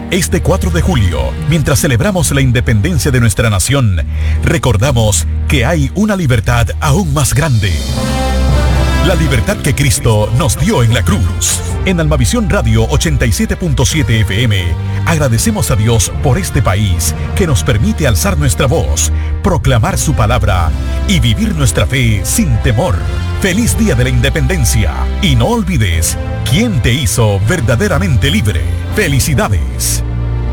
Este 4 de julio, mientras celebramos la independencia de nuestra nación, recordamos que hay una libertad aún más grande. La libertad que Cristo nos dio en la cruz. En Almavisión Radio 87.7 FM, agradecemos a Dios por este país que nos permite alzar nuestra voz, proclamar su palabra y vivir nuestra fe sin temor. ¡Feliz Día de la Independencia! Y no olvides quién te hizo verdaderamente libre. ¡Felicidades!